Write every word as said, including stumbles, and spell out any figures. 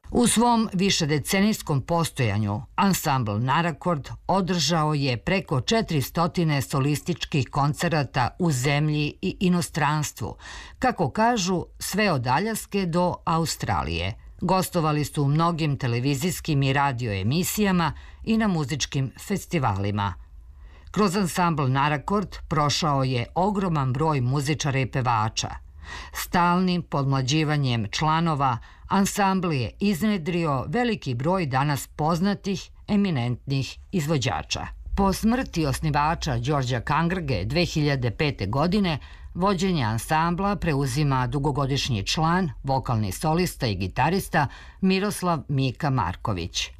U svom višedecenijskom postojanju, ansambl Narakord održao je preko četiristo solističkih koncerata u zemlji i inostranstvu, kako kažu sve od Aljaske do Australije. Gostovali su u mnogim televizijskim i radio emisijama i na muzičkim festivalima. Kroz ansambl Narakord prošao je ogroman broj muzičara i pevača. Stalnim podmlađivanjem članova ansambl je iznedrio veliki broj danas poznatih, eminentnih izvođača. Po smrti osnivača Đorđa Kangrge dve hiljade pete. godine vođenje ansambla preuzima dugogodišnji član, vokalni solista i gitarista Miroslav Mika Marković.